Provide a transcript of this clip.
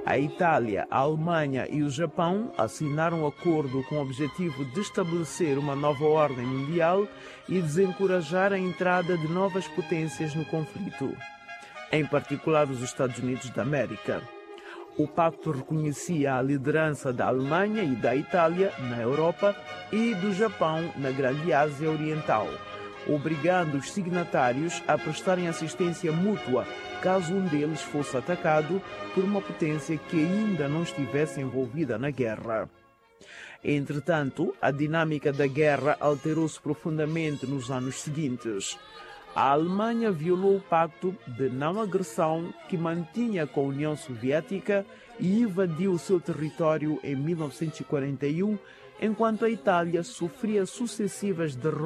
A Itália, a Alemanha e o Japão assinaram um acordo com o objetivo de estabelecer uma nova ordem mundial e desencorajar a entrada de novas potências no conflito, em particular os Estados Unidos da América. O pacto reconhecia a liderança da Alemanha e da Itália na Europa e do Japão na Grande Ásia Oriental, obrigando os signatários a prestarem assistência mútua caso um deles fosse atacado por uma potência que ainda não estivesse envolvida na guerra. Entretanto, a dinâmica da guerra alterou-se profundamente nos anos seguintes. A Alemanha violou o pacto de não agressão que mantinha com a União Soviética e invadiu o seu território em 1941, enquanto a Itália sofria sucessivas derrotas